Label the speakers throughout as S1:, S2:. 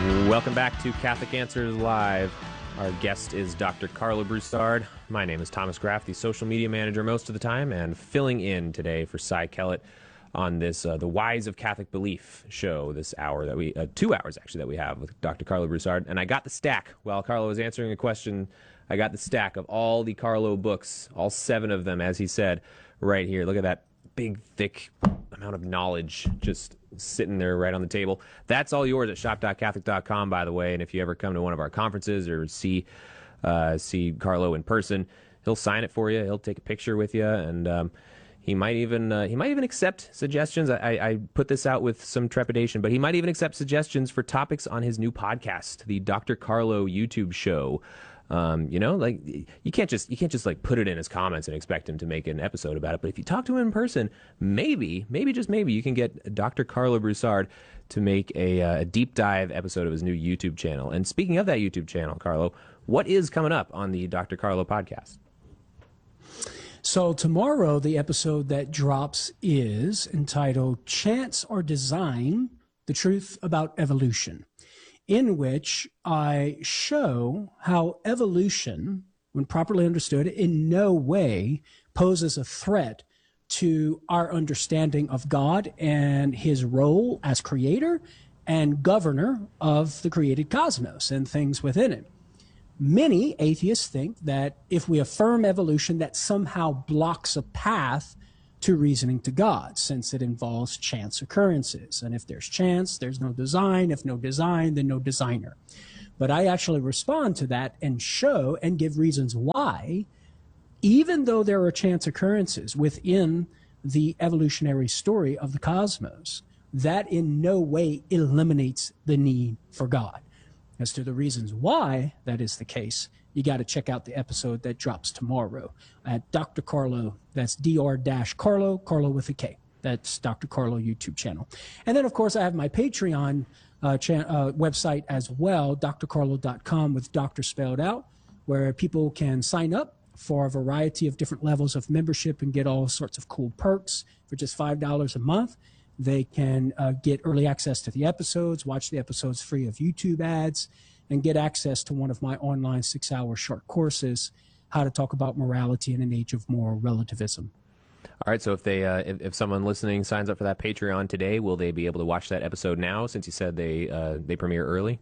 S1: Welcome back to Catholic Answers Live. Our guest is Dr. Carlo Broussard. My name is Thomas Graff, the social media manager most of the time, and filling in today for Cy Kellett on this The Whys of Catholic Belief show, this hour that we, 2 hours actually, that we have with Dr. Carlo Broussard. And I got the stack while Carlo was answering a question. I got the stack of all the Carlo books, all 7 of them, as he said, right here. Look at that big, thick amount of knowledge just sitting there right on the table. That's all yours at shop.catholic.com, by the way. And if you ever come to one of our conferences or see Carlo in person, he'll sign it for you. He'll take a picture with you, and he might even accept suggestions. I put this out with some trepidation, but he might even accept suggestions for topics on his new podcast, the Dr. Carlo YouTube show. Like you can't just like put it in his comments and expect him to make an episode about it. But if you talk to him in person, maybe just maybe you can get Dr. Carlo Broussard to make a deep dive episode of his new YouTube channel. And speaking of that YouTube channel, Carlo, what is coming up on the Dr. Carlo podcast?
S2: So tomorrow, the episode that drops is entitled Chance or Design: The Truth About Evolution, in which I show how evolution, when properly understood, in no way poses a threat to our understanding of God and his role as creator and governor of the created cosmos and things within it. Many atheists think that if we affirm evolution, that somehow blocks a path to reasoning to God, since it involves chance occurrences. And if there's chance, there's no design. If no design, then no designer. But I actually respond to that and show and give reasons why, even though there are chance occurrences within the evolutionary story of the cosmos, that in no way eliminates the need for God. As to the reasons why that is the case, you got to check out the episode that drops tomorrow at Dr. Carlo. That's Dr. Carlo with a K. That's Dr. Carlo YouTube channel. And then, of course, I have my Patreon website as well, drcarlo.com with doctor spelled out, where people can sign up for a variety of different levels of membership and get all sorts of cool perks for just $5 a month. They can get early access to the episodes, watch the episodes free of YouTube ads, and get access to one of my online 6-hour short courses, How to Talk About Morality in an Age of Moral Relativism.
S1: All right, so if they if someone listening signs up for that Patreon today, will they be able to watch that episode now, since you said they premiere early?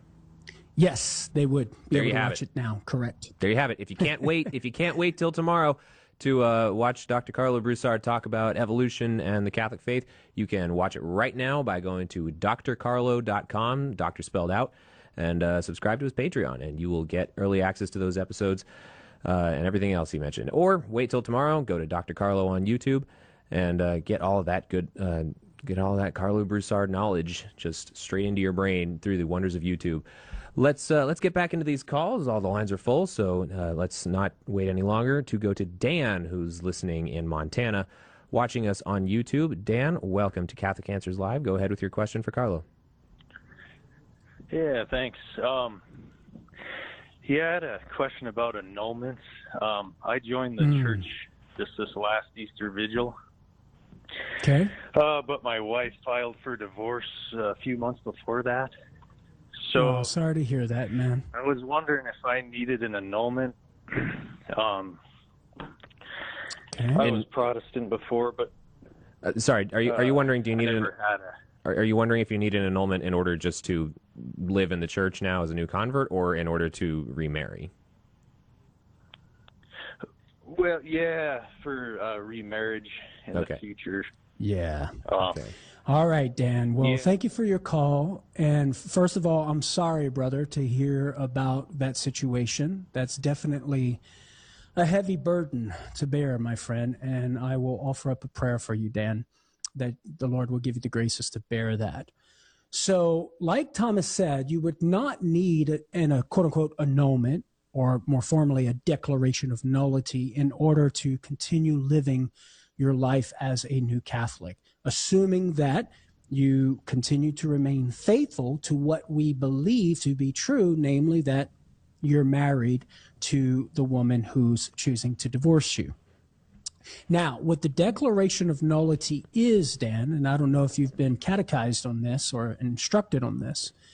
S2: Yes, they would be
S1: there
S2: able
S1: you
S2: to
S1: have
S2: watch
S1: it.
S2: Now. Correct.
S1: There you have it. If you can't wait till tomorrow to watch Dr. Carlo Broussard talk about evolution and the Catholic faith, you can watch it right now by going to drcarlo.com, doctor spelled out, and subscribe to his Patreon, and you will get early access to those episodes and everything else he mentioned. Or wait till tomorrow, go to Dr. Carlo on YouTube, and get all of that Carlo Broussard knowledge just straight into your brain through the wonders of YouTube. Let's get back into these calls. All the lines are full, so let's not wait any longer to go to Dan, who's listening in Montana, watching us on YouTube. Dan, welcome to Catholic Answers Live. Go ahead with your question for Carlo.
S3: Yeah, thanks. He had a question about annulments. I joined the church just this last Easter Vigil.
S2: Okay.
S3: But my wife filed for divorce a few months before that. So
S2: sorry to hear that, man.
S3: I was wondering if I needed an annulment. I was Protestant before, but
S1: sorry, are you wondering? Do you need Are you wondering if you need an annulment in order just to live in the church now as a new convert, or in order to remarry?
S3: Well, yeah, for remarriage in the future.
S2: Yeah.
S1: Okay.
S2: All right, Dan. Well, thank you for your call. And first of all, I'm sorry, brother, to hear about that situation. That's definitely a heavy burden to bear, my friend. And I will offer up a prayer for you, Dan, that the Lord will give you the graces to bear that. So, like Thomas said, you would not need a quote-unquote annulment, or more formally, a declaration of nullity, in order to continue living your life as a new Catholic, assuming that you continue to remain faithful to what we believe to be true, namely that you're married to the woman who's choosing to divorce you. Now, what the declaration of nullity is, Dan, and I don't know if you've been catechized on this or instructed on this,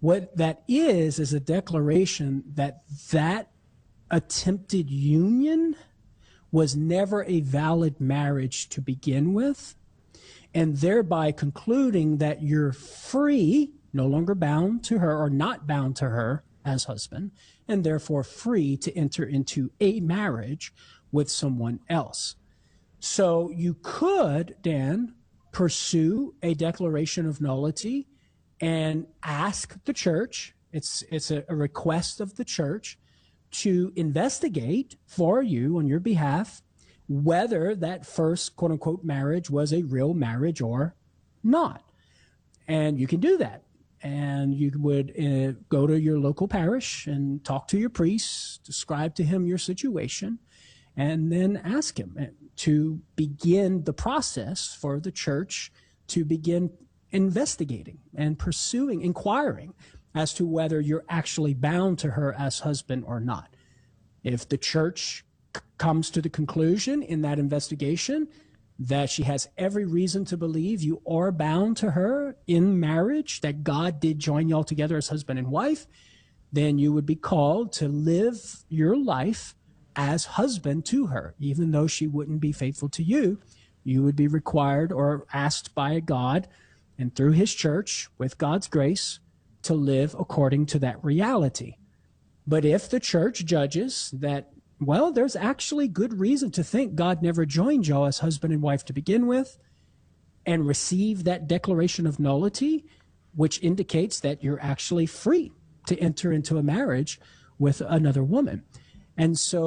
S2: What that is a declaration that that attempted union was never a valid marriage to begin with, and thereby concluding that you're free, no longer bound to her or not bound to her as husband, and therefore free to enter into a marriage with someone else. So you could, Dan, pursue a declaration of nullity and ask the church, it's a request of the church, to investigate for you on your behalf whether that first quote unquote marriage was a real marriage or not. And you can do that. And you would go to your local parish and talk to your priest, describe to him your situation, and then ask him to begin the process for the church to begin investigating and pursuing, inquiring as to whether you're actually bound to her as husband or not. If the church comes to the conclusion in that investigation that she has every reason to believe you are bound to her in marriage, that God did join y'all together as husband and wife, then you would be called to live your life as husband to her. Even though she wouldn't be faithful to you, you would be required or asked by God and through his church, with God's grace, to live according to that reality. But if the church judges that, well, there's actually good reason to think God never joined y'all as husband and wife to begin with, and receive that declaration of nullity, which indicates that you're actually free to enter into a marriage with another woman. And so